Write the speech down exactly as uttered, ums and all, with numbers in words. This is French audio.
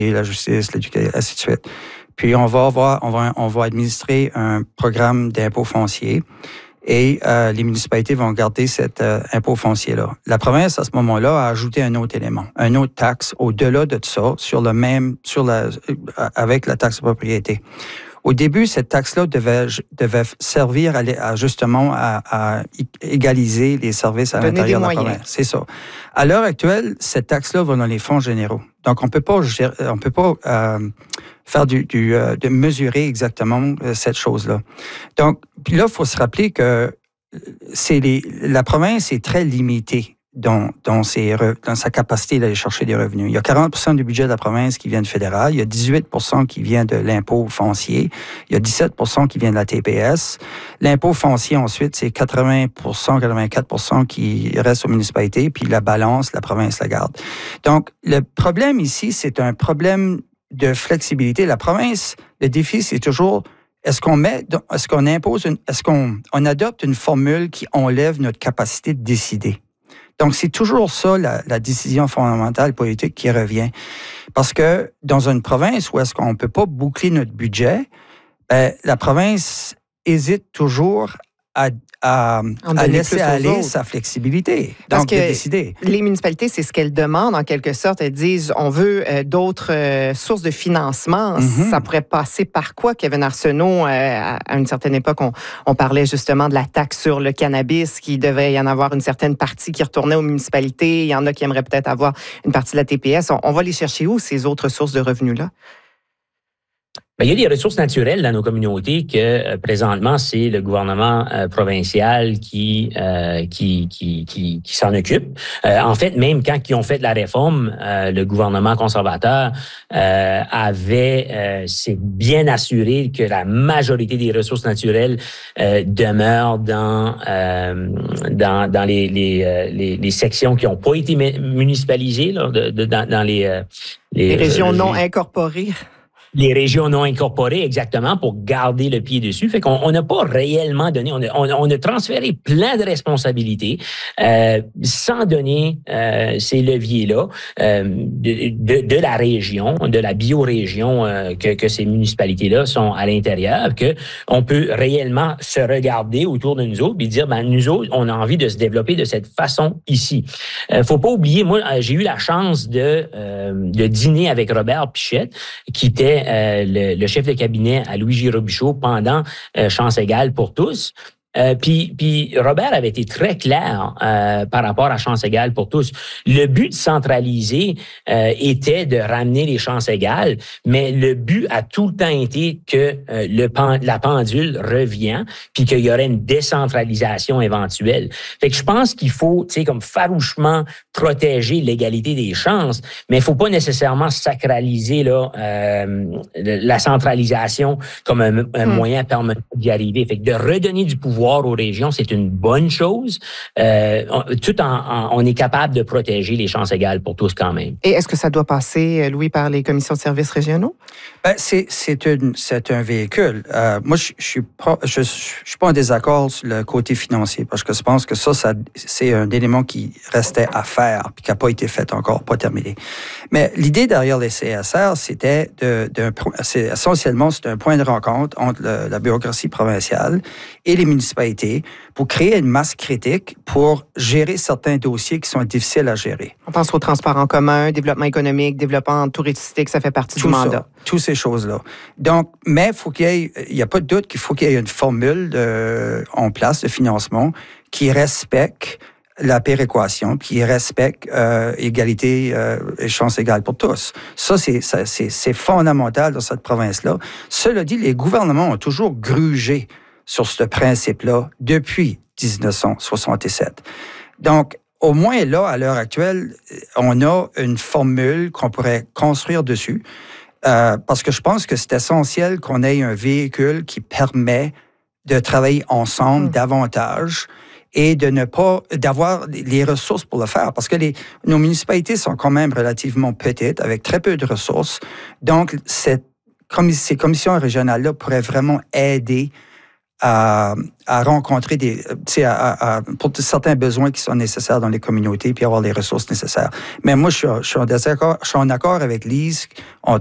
la justice, l'éducation, ainsi de suite. Puis on va avoir, on va, on va administrer un programme d'impôt foncier et euh, les municipalités vont garder cet euh, impôt foncier-là. La province, à ce moment-là, a ajouté un autre élément, un autre taxe au-delà de ça, sur le même, sur la, avec la taxe de propriété. Au début, cette taxe-là devait, devait servir à, à justement à, à égaliser les services à Donner l'intérieur de la moyens. province. C'est ça. À l'heure actuelle, cette taxe-là va dans les fonds généraux. Donc, on peut pas, on peut pas euh, faire du, du euh, de mesurer exactement euh, cette chose-là. Donc, puis là, il faut se rappeler que c'est les, la province est très limitée dans, dans, ses, dans sa capacité d'aller chercher des revenus. Il y a quarante pour cent du budget de la province qui vient de fédéral, il y a dix-huit pour cent qui vient de l'impôt foncier, il y a dix-sept pour cent qui vient de la T P S. L'impôt foncier, ensuite, c'est quatre-vingts pour cent, quatre-vingt-quatre pour cent qui reste aux municipalités, puis la balance, la province la garde. Donc, le problème ici, c'est un problème de flexibilité. La province, le défi, c'est toujours est-ce qu'on met, est-ce qu'on impose, une, est-ce qu'on on adopte une formule qui enlève notre capacité de décider? Donc, c'est toujours ça, la, la décision fondamentale politique qui revient. Parce que dans une province où est-ce qu'on ne peut pas boucler notre budget, ben, la province hésite toujours à, à, à laisser aller sa flexibilité. Parce donc, que de décider. Les municipalités, c'est ce qu'elles demandent, en quelque sorte. Elles disent, on veut euh, d'autres euh, sources de financement. Mm-hmm. Ça pourrait passer par quoi, Kevin Arsenault? Euh, à, à une certaine époque, on, on parlait justement de la taxe sur le cannabis, qu'il devait y en avoir une certaine partie qui retournait aux municipalités. Il y en a qui aimeraient peut-être avoir une partie de la T P S. On, on va les chercher où, ces autres sources de revenus-là? Bien, il y a des ressources naturelles dans nos communautés que euh, présentement c'est le gouvernement euh, provincial qui euh, qui qui qui, qui s'en occupe. Euh, en fait, même quand ils ont fait la réforme, euh, le gouvernement conservateur euh, avait euh, s'est bien assuré que la majorité des ressources naturelles euh, demeurent dans euh, dans dans les les, euh, les les sections qui n'ont pas été municipalisées là, de, de, dans, dans les, euh, les les régions euh, non les, incorporées. Les régions non incorporées, exactement, pour garder le pied dessus. Fait qu'on on n'a pas réellement donné, on a, on, on a transféré plein de responsabilités euh, sans donner euh, ces leviers-là euh, de, de, de la région, de la biorégion euh, que, que ces municipalités-là sont à l'intérieur, que on peut réellement se regarder autour de nous autres et dire, ben nous autres, on a envie de se développer de cette façon ici. Euh, faut pas oublier, moi, j'ai eu la chance de, euh, de dîner avec Robert Pichette, qui était Euh, le, le chef de cabinet à Louis J. Robichaud pendant euh, Chance égale pour tous. Euh, puis, puis Robert avait été très clair euh, par rapport à Chance égale pour tous. Le but de centraliser euh, était de ramener les chances égales, mais le but a tout le temps été que euh, le pen, la pendule revient, puis qu'il y aurait une décentralisation éventuelle. Fait que je pense qu'il faut, tu sais, comme farouchement protéger l'égalité des chances, mais il faut pas nécessairement sacraliser là euh, la centralisation comme un, un mmh. moyen permanent d'y arriver. Fait que de redonner du pouvoir aux régions, c'est une bonne chose. Euh, tout en, en, on est capable de protéger les chances égales pour tous quand même. Et est-ce que ça doit passer, Louis, par les commissions de services régionaux? Ben, c'est, c'est, une, c'est un véhicule. Euh, moi, je ne suis pas, je, je suis pas en désaccord sur le côté financier parce que je pense que ça, ça c'est un élément qui restait à faire puis qui n'a pas été fait encore, pas terminé. Mais l'idée derrière les C S R, c'était de, de c'est, essentiellement, c'est un point de rencontre entre le, la bureaucratie provinciale et les municipalités pour créer une masse critique pour gérer certains dossiers qui sont difficiles à gérer. On pense au transport en commun, développement économique, développement touristique, ça fait partie Tout du ça, mandat. Toutes ces choses-là. Donc, mais faut qu'il y ait, il n'y a pas de doute qu'il faut qu'il y ait une formule de, en place de financement qui respecte la péréquation, qui respecte euh, égalité euh, et chance égale pour tous. Ça, c'est, ça c'est, c'est fondamental dans cette province-là. Cela dit, les gouvernements ont toujours grugé sur ce principe-là depuis dix-neuf cent soixante-sept. Donc, au moins là, à l'heure actuelle, on a une formule qu'on pourrait construire dessus, euh, parce que je pense que c'est essentiel qu'on ait un véhicule qui permet de travailler ensemble mmh. davantage et de ne pas, d'avoir les ressources pour le faire, parce que les, nos municipalités sont quand même relativement petites, avec très peu de ressources. Donc, cette, ces commissions régionales-là pourraient vraiment aider à, à rencontrer des, à, à, à, pour certains besoins qui sont nécessaires dans les communautés, puis avoir les ressources nécessaires. Mais moi, je suis, je suis en désaccord, je suis en accord avec Lise. On